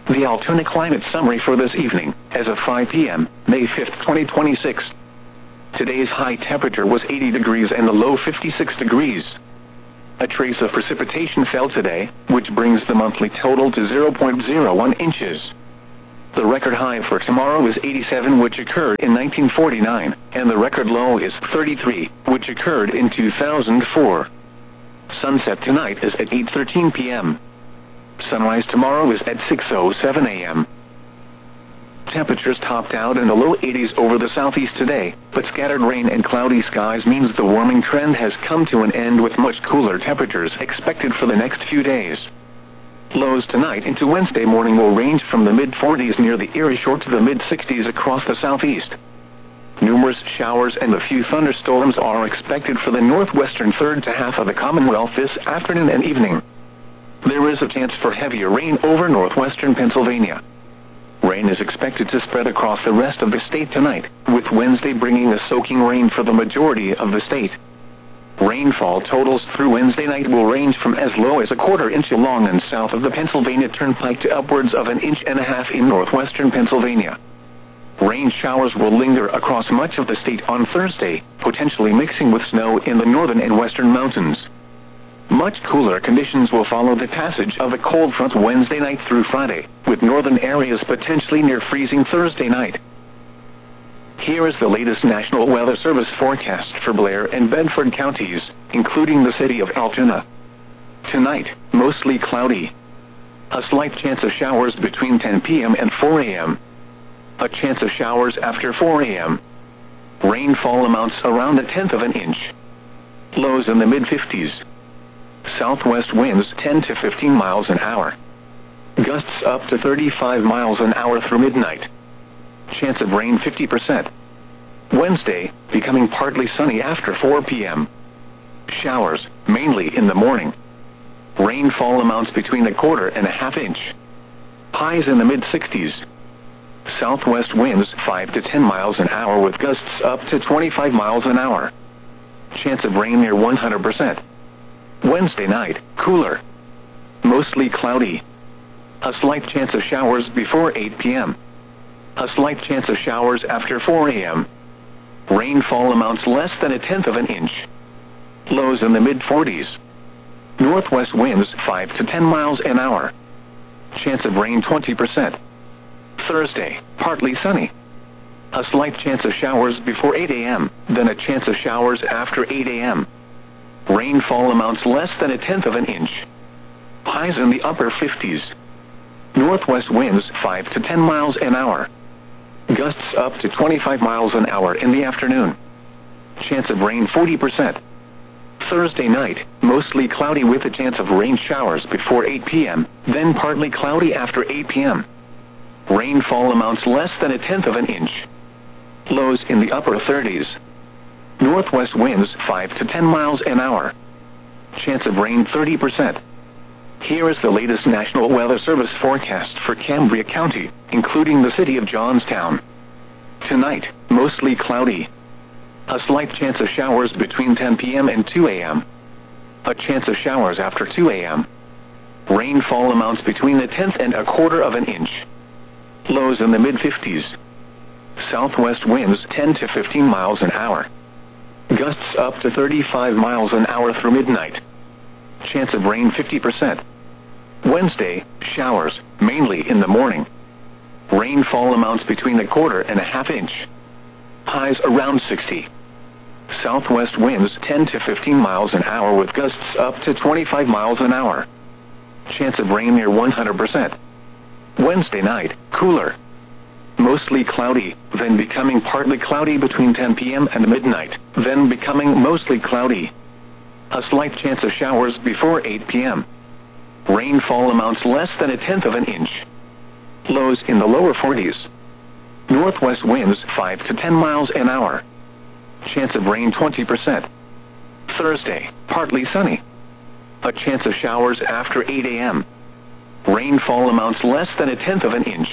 The Altoona Climate Summary for this evening, as of five p m, May fifth, twenty twenty-six. Today's high temperature was eighty degrees and the low fifty-six degrees. A trace of precipitation fell today, which brings the monthly total to zero point zero one inches. The record high for tomorrow is eighty-seven, which occurred in nineteen forty-nine, and the record low is thirty-three, which occurred in two thousand four. Sunset tonight is at eight thirteen p m Sunrise tomorrow is at six oh seven a m Temperatures topped out in the low eighties over the southeast today, but scattered rain and cloudy skies means the warming trend has come to an end with much cooler temperatures expected for the next few days. Lows tonight into Wednesday morning will range from the mid forties near the Erie Shore to the mid sixties across the southeast. Numerous showers and a few thunderstorms are expected for the northwestern third to half of the Commonwealth this afternoon and evening. There is a chance for heavier rain over northwestern Pennsylvania. Rain is expected to spread across the rest of the state tonight, with Wednesday bringing a soaking rain for the majority of the state. Rainfall totals through Wednesday night will range from as low as a quarter inch along and south of the Pennsylvania Turnpike to upwards of an inch and a half in northwestern Pennsylvania. Rain showers will linger across much of the state on Thursday, potentially mixing with snow in the northern and western mountains. Much cooler conditions will follow the passage of a cold front Wednesday night through Friday, with northern areas potentially near freezing Thursday night. Here is the latest National Weather Service forecast for Blair and Bedford counties, including the city of Altoona. Tonight, mostly cloudy. A slight chance of showers between ten p m and four a m A chance of showers after four a m Rainfall amounts around a tenth of an inch. Lows in the mid fifties. Southwest winds ten to fifteen miles an hour. Gusts up to thirty-five miles an hour through midnight. Chance of rain fifty percent. Wednesday, becoming partly sunny after four p m Showers, mainly in the morning. Rainfall amounts between a quarter and a half inch. Highs in the mid sixties. Southwest winds five to ten miles an hour with gusts up to twenty-five miles an hour. Chance of rain near one hundred percent. Wednesday night, cooler. Mostly cloudy. A slight chance of showers before eight p m A slight chance of showers after four a m Rainfall amounts less than a tenth of an inch. Lows in the mid forties. Northwest winds five to ten miles an hour. Chance of rain twenty percent. Thursday, partly sunny. A slight chance of showers before eight a m, then a chance of showers after eight a m Rainfall amounts less than a tenth of an inch. Highs in the upper fifties. Northwest winds five to ten miles an hour. Gusts up to twenty-five miles an hour in the afternoon. Chance of rain forty percent. Thursday night, mostly cloudy with a chance of rain showers before eight p m, then partly cloudy after eight p m Rainfall amounts less than a tenth of an inch. Lows in the upper thirties. Northwest winds five to ten miles an hour. Chance of rain thirty percent. Here is the latest National Weather Service forecast for Cambria County, including the city of Johnstown. Tonight, mostly cloudy. A slight chance of showers between ten p m and two a m A chance of showers after two a m Rainfall amounts between a tenth and a quarter of an inch. Lows in the mid fifties. Southwest winds ten to fifteen miles an hour. Gusts up to thirty-five miles an hour through midnight. Chance of rain fifty percent. Wednesday, showers, mainly in the morning. Rainfall amounts between a quarter and a half inch. Highs around sixty. Southwest winds ten to fifteen miles an hour with gusts up to twenty-five miles an hour. Chance of rain near one hundred percent. Wednesday night, cooler. Mostly cloudy, then becoming partly cloudy between ten p m and midnight, then becoming mostly cloudy. A slight chance of showers before eight p m Rainfall amounts less than a tenth of an inch. Lows in the lower forties. Northwest winds five to ten miles an hour. Chance of rain twenty percent. Thursday, partly sunny. A chance of showers after eight a m Rainfall amounts less than a tenth of an inch.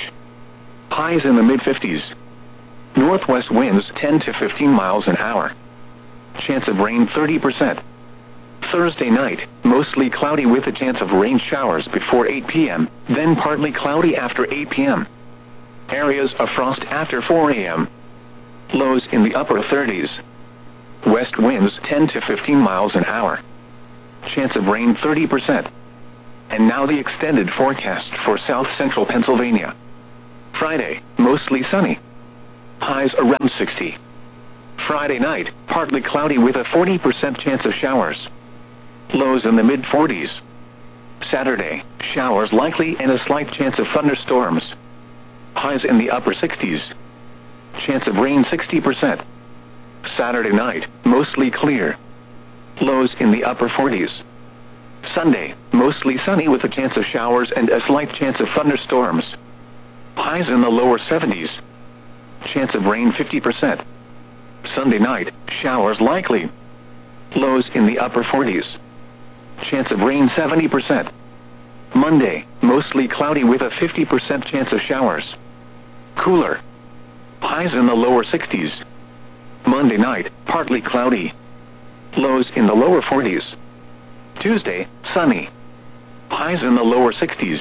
Highs in the mid fifties. Northwest winds ten to fifteen miles an hour. Chance of rain thirty percent. Thursday night, mostly cloudy with a chance of rain showers before eight p m, then partly cloudy after eight p m Areas of frost after four a m Lows in the upper thirties. West winds ten to fifteen miles an hour. Chance of rain thirty percent. And now the extended forecast for south central Pennsylvania. Friday, mostly sunny. Highs around sixty. Friday night, partly cloudy with a forty percent chance of showers. Lows in the mid forties. Saturday, showers likely and a slight chance of thunderstorms. Highs in the upper sixties. Chance of rain sixty percent. Saturday night, mostly clear. Lows in the upper forties. Sunday, mostly sunny with a chance of showers and a slight chance of thunderstorms. Highs in the lower seventies. Chance of rain fifty percent. Sunday night, showers likely. Lows in the upper forties. Chance of rain seventy percent. Monday, mostly cloudy with a fifty percent chance of showers. Cooler. Highs in the lower sixties. Monday night, partly cloudy. Lows in the lower forties. Tuesday, sunny. Highs in the lower sixties.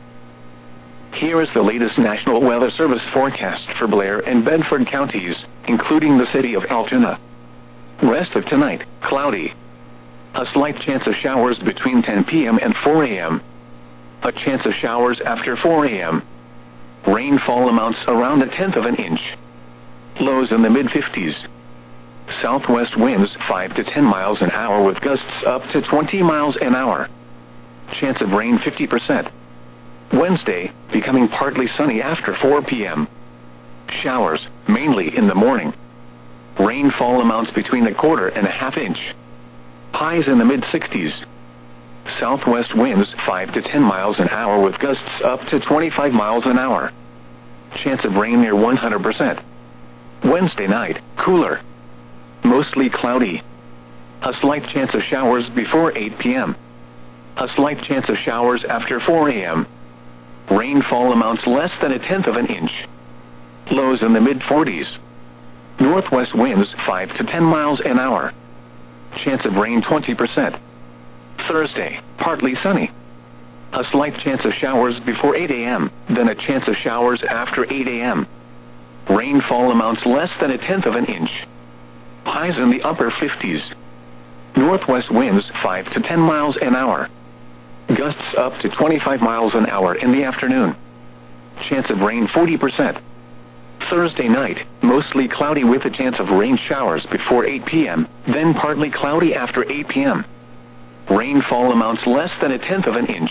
Here is the latest National Weather Service forecast for Blair and Bedford counties, including the city of Altoona. Rest of tonight, cloudy. A slight chance of showers between ten p m and four a m A chance of showers after four a m Rainfall amounts around a tenth of an inch. Lows in the mid fifties. Southwest winds five to ten miles an hour with gusts up to twenty miles an hour. Chance of rain fifty percent. Wednesday, becoming partly sunny after four p m Showers, mainly in the morning. Rainfall amounts between a quarter and a half inch. Highs in the mid sixties. Southwest winds five to ten miles an hour with gusts up to twenty-five miles an hour. Chance of rain near one hundred percent. Wednesday night, cooler. Mostly cloudy. A slight chance of showers before eight p m A slight chance of showers after four a m Rainfall amounts less than a tenth of an inch. Lows in the mid forties. Northwest winds five to ten miles an hour. Chance of rain twenty percent. Thursday, partly sunny. A slight chance of showers before eight a m, then a chance of showers after eight a m Rainfall amounts less than a tenth of an inch. Highs in the upper fifties. Northwest winds five to ten miles an hour. Gusts up to twenty-five miles an hour in the afternoon. Chance of rain forty percent. Thursday night, mostly cloudy with a chance of rain showers before eight p m, then partly cloudy after eight p m Rainfall amounts less than a tenth of an inch.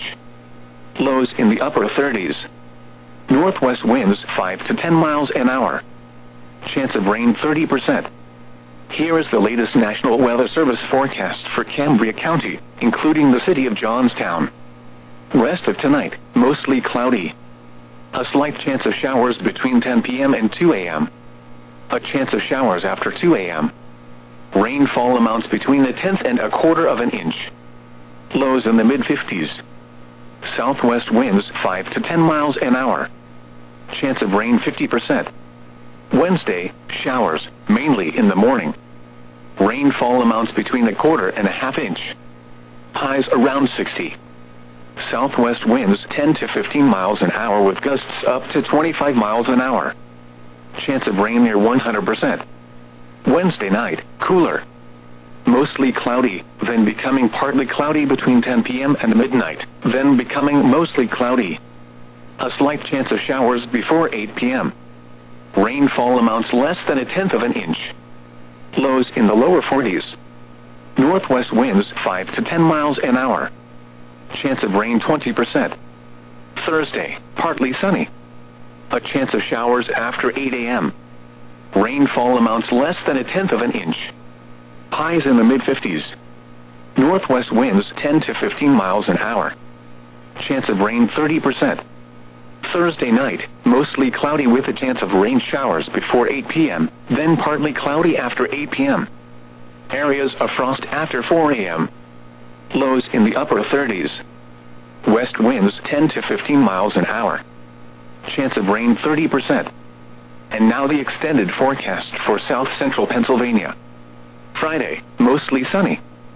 Lows in the upper thirties. Northwest winds five to ten miles an hour. Chance of rain thirty percent. Here is the latest National Weather Service forecast for Cambria County, including the city of Johnstown. Rest of tonight, mostly cloudy. A slight chance of showers between ten p m and two a m A chance of showers after two a m Rainfall amounts between a tenth and a quarter of an inch. Lows in the mid fifties. Southwest winds five to ten miles an hour. Chance of rain fifty percent. Wednesday, showers, mainly in the morning. Rainfall amounts between a quarter and a half inch. Highs around sixty. Southwest winds ten to fifteen miles an hour with gusts up to twenty-five miles an hour. Chance of rain near one hundred percent. Wednesday night, cooler. Mostly cloudy, then becoming partly cloudy between ten p m and midnight, then becoming mostly cloudy. A slight chance of showers before eight p m Rainfall amounts less than a tenth of an inch. Lows in the lower forties. Northwest winds five to ten miles an hour. Chance of rain twenty percent. Thursday, partly sunny. A chance of showers after eight a m Rainfall amounts less than a tenth of an inch. Highs in the mid fifties. Northwest winds ten to fifteen miles an hour. Chance of rain thirty percent. Thursday night, mostly cloudy with a chance of rain showers before eight p m, then partly cloudy after eight p m Areas of frost after four a m Lows in the upper thirties. West winds ten to fifteen miles an hour. Chance of rain thirty percent. And now the extended forecast for south central Pennsylvania. Friday, mostly sunny.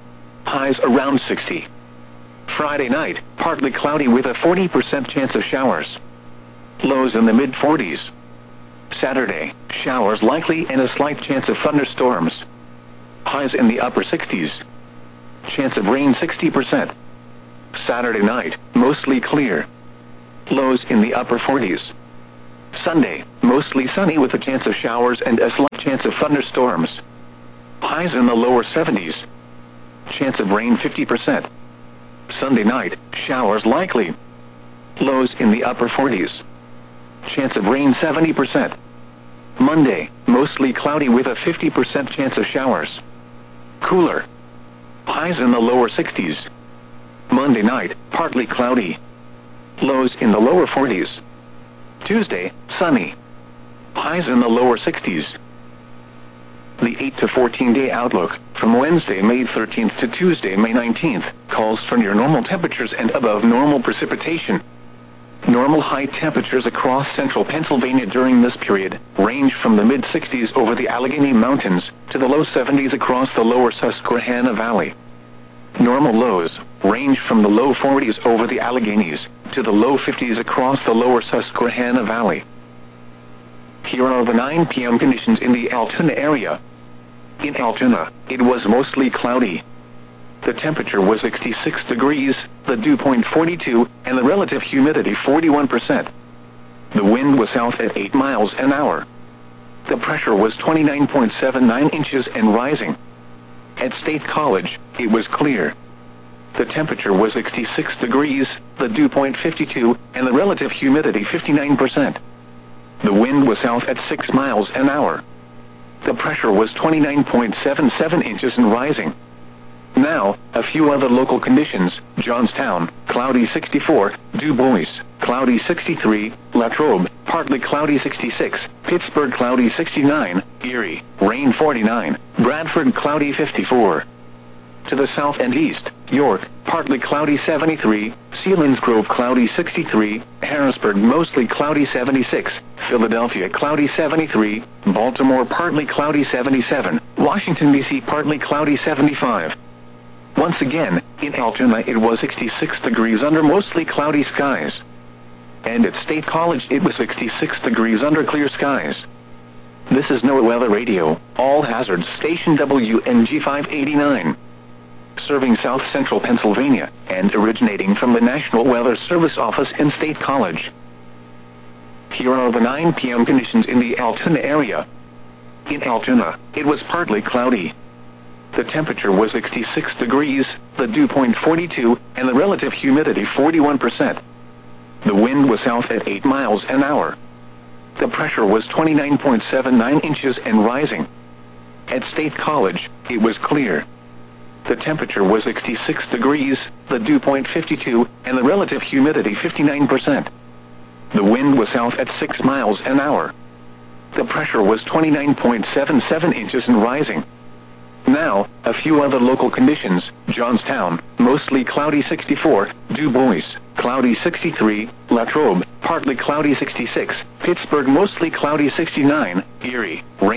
highs around sixty. Friday night, partly cloudy with a forty percent chance of showers. Lows in the mid forties. Saturday, showers likely and a slight chance of thunderstorms. Highs in the upper sixties. Chance of rain sixty percent. Saturday night, mostly clear. Lows in the upper forties. Sunday, mostly sunny with a chance of showers and a slight chance of thunderstorms. Highs in the lower seventies. Chance of rain fifty percent. Sunday night, showers likely. Lows in the upper forties. Chance of rain seventy percent. Monday, mostly cloudy with a fifty percent chance of showers. Cooler. Highs in the lower sixties. Monday night, partly cloudy. Lows in the lower forties. Tuesday, sunny. Highs in the lower sixties. The eight to fourteen day outlook, from Wednesday, May thirteenth to Tuesday, May nineteenth, calls for near normal temperatures and above normal precipitation. Normal high temperatures across central Pennsylvania during this period range from the mid sixties over the Allegheny Mountains to the low seventies across the lower Susquehanna Valley. Normal lows range from the low forties over the Alleghenies to the low fifties across the lower Susquehanna Valley. Here are the nine p m conditions in the Altoona area. In Altoona, it was mostly cloudy. The temperature was sixty-six degrees, the dew point forty-two, and the relative humidity forty-one percent. The wind was south at eight miles an hour. The pressure was twenty-nine point seven nine inches and rising. At State College, it was clear. The temperature was sixty-six degrees, the dew point fifty-two, and the relative humidity fifty-nine percent. The wind was south at six miles an hour. The pressure was twenty-nine point seven seven inches and rising. Now, a few other local conditions: Johnstown, cloudy sixty-four, Du Bois, cloudy sixty-three, Latrobe, partly cloudy sixty-six, Pittsburgh, cloudy sixty-nine, Erie, rain forty-nine, Bradford, cloudy fifty-four. To the south and east, York, partly cloudy seventy-three, Selinsgrove, cloudy sixty-three, Harrisburg, mostly cloudy seventy-six, Philadelphia, cloudy seventy-three, Baltimore, partly cloudy seventy-seven, Washington, D C, partly cloudy seventy-five. Once again, in Altoona it was sixty-six degrees under mostly cloudy skies. And at State College it was sixty-six degrees under clear skies. This is NOAA Weather Radio, all hazards, station W N G five eighty-nine. Serving South Central Pennsylvania, and originating from the National Weather Service office in State College. Here are the nine p m conditions in the Altoona area. In Altoona, it was partly cloudy. The temperature was sixty-six degrees, the dew point forty-two, and the relative humidity forty-one percent. The wind was south at eight miles an hour. The pressure was twenty-nine point seven nine inches and rising. At State College, it was clear. The temperature was sixty-six degrees, the dew point fifty-two, and the relative humidity fifty-nine percent. The wind was south at six miles an hour. The pressure was twenty-nine point seven seven inches and rising. Now, a few other local conditions: Johnstown, mostly cloudy sixty-four, Du Bois, cloudy sixty-three, Latrobe, partly cloudy sixty-six, Pittsburgh, mostly cloudy sixty-nine, Erie, rain